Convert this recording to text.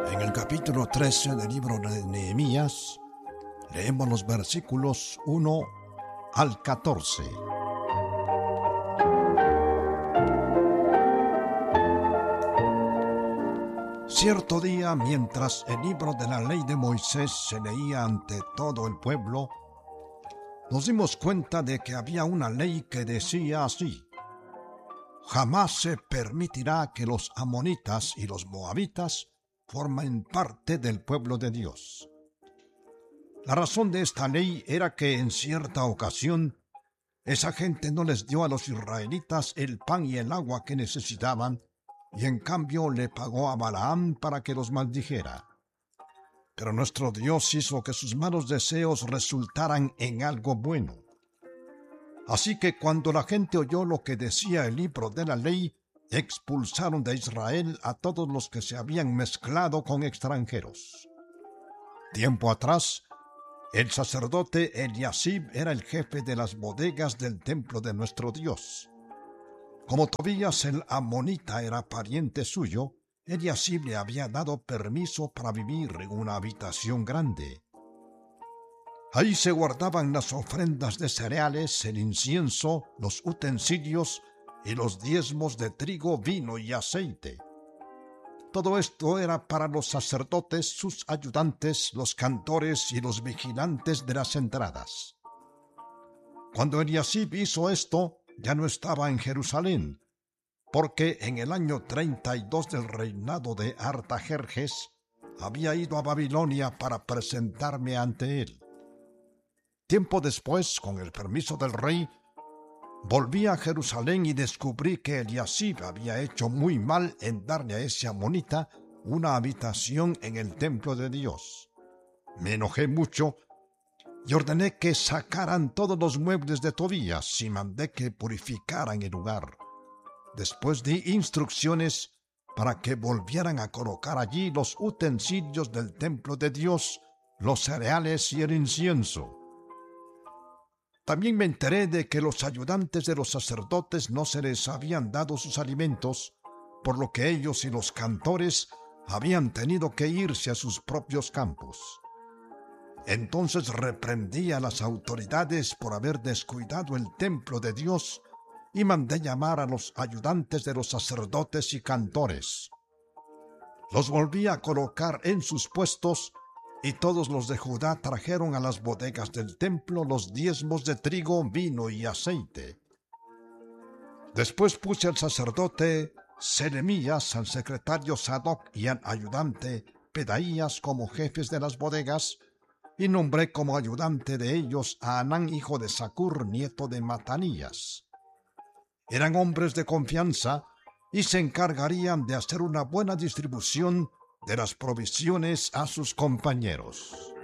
En el capítulo 13 del libro de Nehemías, leemos los versículos 1 al 14. Cierto día, mientras el libro de la ley de Moisés se leía ante todo el pueblo, nos dimos cuenta de que había una ley que decía así: jamás se permitirá que los amonitas y los moabitas formen parte del pueblo de Dios. La razón de esta ley era que en cierta ocasión esa gente no les dio a los israelitas el pan y el agua que necesitaban, y en cambio le pagó a Balaam para que los maldijera. Pero nuestro Dios hizo que sus malos deseos resultaran en algo bueno. Así que cuando la gente oyó lo que decía el libro de la ley, expulsaron de Israel a todos los que se habían mezclado con extranjeros. Tiempo atrás, el sacerdote Eliasib era el jefe de las bodegas del templo de nuestro Dios. Como Tobías el amonita era pariente suyo, Eliasib le había dado permiso para vivir en una habitación grande. Ahí se guardaban las ofrendas de cereales, el incienso, los utensilios y los diezmos de trigo, vino y aceite. Todo esto era para los sacerdotes, sus ayudantes, los cantores y los vigilantes de las entradas. Cuando Eliasib hizo esto, ya no estaba en Jerusalén, porque en el año 32 del reinado de Artajerjes había ido a Babilonia para presentarme ante él. Tiempo después, con el permiso del rey, volví a Jerusalén y descubrí que Eliasib había hecho muy mal en darle a ese amonita una habitación en el templo de Dios. Me enojé mucho y ordené que sacaran todos los muebles de Tobías y mandé que purificaran el lugar. Después di instrucciones para que volvieran a colocar allí los utensilios del templo de Dios, los cereales y el incienso. También me enteré de que los ayudantes de los sacerdotes no se les habían dado sus alimentos, por lo que ellos y los cantores habían tenido que irse a sus propios campos. Entonces reprendí a las autoridades por haber descuidado el templo de Dios y mandé llamar a los ayudantes de los sacerdotes y cantores. Los volví a colocar en sus puestos y todos los de Judá trajeron a las bodegas del templo los diezmos de trigo, vino y aceite. Después puse al sacerdote Selemías, al secretario Sadoc y al ayudante Pedaías como jefes de las bodegas, y nombré como ayudante de ellos a Anán, hijo de Zacur, nieto de Matanías. Eran hombres de confianza y se encargarían de hacer una buena distribución de las provisiones a sus compañeros.